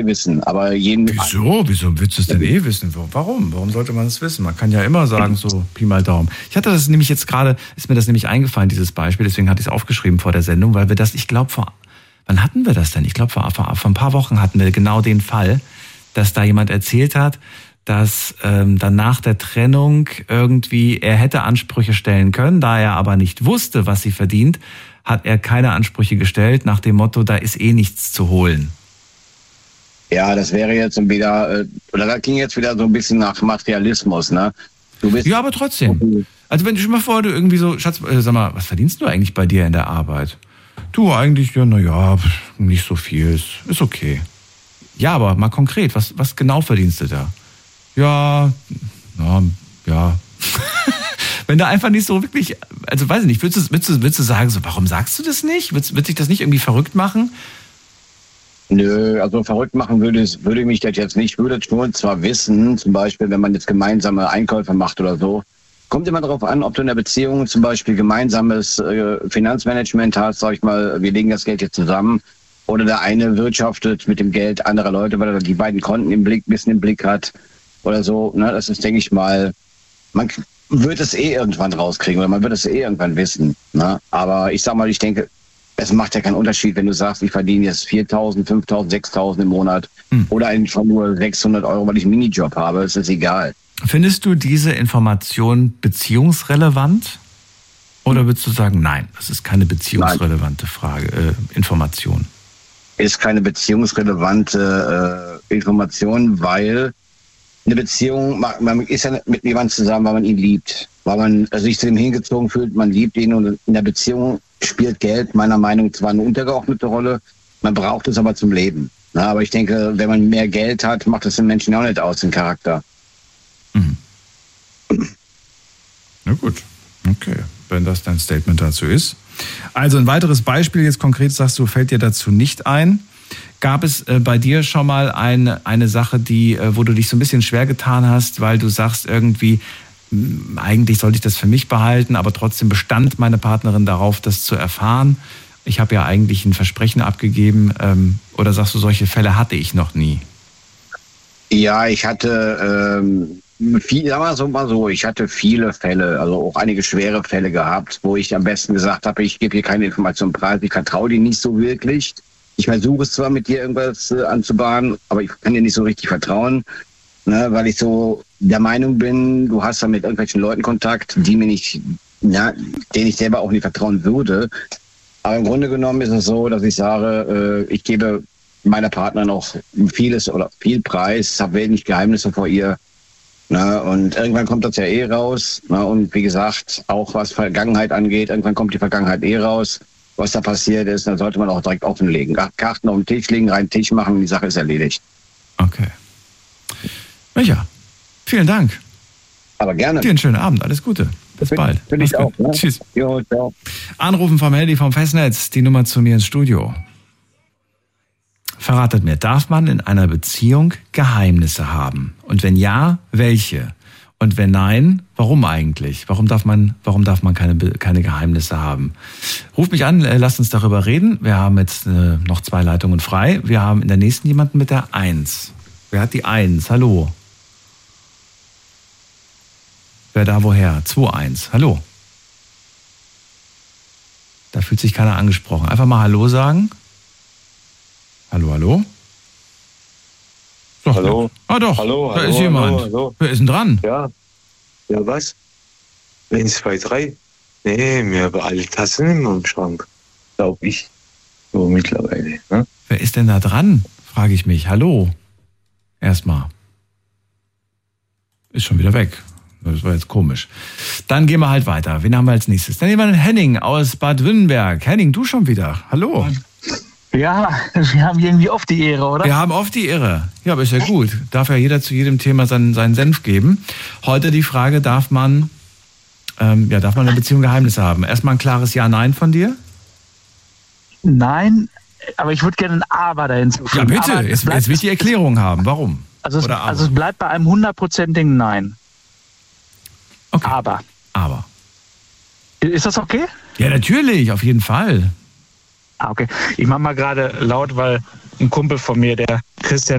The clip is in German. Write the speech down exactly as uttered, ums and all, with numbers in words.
wissen, aber jeden... Wieso? Wieso willst du es denn eh wissen? Warum? Warum sollte man es wissen? Man kann ja immer sagen, so Pi mal Daumen. Ich hatte das nämlich jetzt gerade, ist mir das nämlich eingefallen, dieses Beispiel, deswegen hatte ich es aufgeschrieben vor der Sendung, weil wir das, ich glaube, vor, wann hatten wir das denn? Ich glaube, vor, vor, vor ein paar Wochen hatten wir genau den Fall, dass da jemand erzählt hat, dass ähm, dann nach der Trennung irgendwie, er hätte Ansprüche stellen können, da er aber nicht wusste, was sie verdient, hat er keine Ansprüche gestellt, nach dem Motto, da ist eh nichts zu holen. Ja, das wäre jetzt wieder, oder das ging jetzt wieder so ein bisschen nach Materialismus, ne? Du bist ja, aber trotzdem. Also wenn du schon mal vor, du irgendwie so, Schatz, äh, sag mal, was verdienst du eigentlich bei dir in der Arbeit? Du eigentlich, ja, naja, nicht so viel, ist, ist okay. Ja, aber mal konkret, was, was genau verdienst du da? Ja, ja, ja. Wenn du einfach nicht so wirklich, also weiß ich nicht, würdest du, würdest du, würdest du sagen, so, warum sagst du das nicht? Würdest, wird sich das nicht irgendwie verrückt machen? Nö, also verrückt machen würde, würde mich das jetzt nicht. Ich würde schon zwar wissen, zum Beispiel, wenn man jetzt gemeinsame Einkäufe macht oder so, kommt immer darauf an, ob du in der Beziehung zum Beispiel gemeinsames äh, Finanzmanagement hast, sag ich mal, wir legen das Geld jetzt zusammen, oder der eine wirtschaftet mit dem Geld anderer Leute, weil er die beiden Konten im Blick, ein bisschen im Blick hat oder so. Ne? Das ist, denke ich mal, man wird es eh irgendwann rauskriegen oder man wird es eh irgendwann wissen. Ne? Aber ich sag mal, ich denke, es macht ja keinen Unterschied, wenn du sagst, ich verdiene jetzt viertausend, fünftausend, sechstausend im Monat hm. oder einfach nur sechshundert Euro, weil ich einen Minijob habe. Es ist egal. Findest du diese Information beziehungsrelevant? Oder würdest du sagen, nein, das ist keine beziehungsrelevante Frage, äh, Information? Ist keine beziehungsrelevante äh, Information, weil eine Beziehung, man ist ja mit jemandem zusammen, weil man ihn liebt, weil man sich zu ihm hingezogen fühlt, man liebt ihn, und in der Beziehung spielt Geld meiner Meinung nach zwar eine untergeordnete Rolle, man braucht es aber zum Leben. Na, aber ich denke, wenn man mehr Geld hat, macht es den Menschen auch nicht aus, den Charakter. Mhm. Na gut, okay, wenn das dein Statement dazu ist. Also ein weiteres Beispiel, jetzt konkret sagst du, fällt dir dazu nicht ein. Gab es äh, bei dir schon mal eine, eine Sache, die, äh, wo du dich so ein bisschen schwer getan hast, weil du sagst irgendwie, mh, eigentlich sollte ich das für mich behalten, aber trotzdem bestand meine Partnerin darauf, das zu erfahren. Ich habe ja eigentlich ein Versprechen abgegeben. Ähm, oder sagst du, solche Fälle hatte ich noch nie? Ja, ich hatte, ähm, viel, sagen wir so, mal so, ich hatte viele Fälle, also auch einige schwere Fälle gehabt, wo ich am besten gesagt habe, ich gebe hier keine Informationen preis, ich vertraue dir nicht so wirklich. Ich versuche es zwar mit dir irgendwas äh, anzubahnen, aber ich kann dir nicht so richtig vertrauen, ne, weil ich so der Meinung bin, du hast da mit irgendwelchen Leuten Kontakt, die mir nicht, ja, denen ich selber auch nicht vertrauen würde. Aber im Grunde genommen ist es so, dass ich sage, äh, ich gebe meiner Partner noch vieles oder viel Preis, habe wenig Geheimnisse vor ihr. Ne, und irgendwann kommt das ja eh raus. Ne, und wie gesagt, auch was Vergangenheit angeht, irgendwann kommt die Vergangenheit eh raus. Was da passiert ist, dann sollte man auch direkt offenlegen. Karten auf den Tisch legen, rein Tisch machen, die Sache ist erledigt. Okay. Micha, vielen Dank. Aber gerne. Dir einen schönen Abend, alles Gute. Bis Find, bald. Finde ich auch. Ne? Tschüss. Jo, ciao. Anrufen vom Handy vom Festnetz, die Nummer zu mir ins Studio. Verratet mir, darf man in einer Beziehung Geheimnisse haben? Und wenn ja, welche? Und wenn nein, warum eigentlich? Warum darf man, warum darf man keine, keine Geheimnisse haben? Ruf mich an, lasst uns darüber reden. Wir haben jetzt äh, noch zwei Leitungen frei. Wir haben in der nächsten jemanden mit der Eins. Wer hat die Eins? Hallo. Wer da woher? zwei eins. Hallo. Da fühlt sich keiner angesprochen. Einfach mal Hallo sagen. Hallo, hallo. Doch, hallo. Ja. Ah doch, hallo, da hallo, ist jemand. Hallo, hallo. Wer ist denn dran? Ja, ja was? eins, zwei, drei. Nee, mir haben alle Tassen im Schrank. Glaub ich. So mittlerweile. Ne? Wer ist denn da dran? Frage ich mich. Hallo. Erstmal. Ist schon wieder weg. Das war jetzt komisch. Dann gehen wir halt weiter. Wen haben wir als nächstes? Dann nehmen wir den Henning aus Bad Württemberg. Henning, du schon wieder. Hallo. Ja, wir haben irgendwie oft die Ehre, oder? Wir haben oft die Ehre. Ja, aber ist ja gut. Darf ja jeder zu jedem Thema seinen, seinen Senf geben. Heute die Frage, darf man, ähm, ja, darf man eine Beziehung Geheimnisse haben? Erstmal ein klares Ja-Nein von dir? Nein, aber ich würde gerne ein Aber da hinzufügen. Ja, bitte. Aber jetzt, bleibt, jetzt will ich die Erklärung haben. Warum? Also es, Oder aber? also es bleibt bei einem hundertprozentigen Nein. Okay. Aber. Aber. Ist das okay? Ja, natürlich, auf jeden Fall. Ah, okay. Ich mache mal gerade laut, weil ein Kumpel von mir, der Christian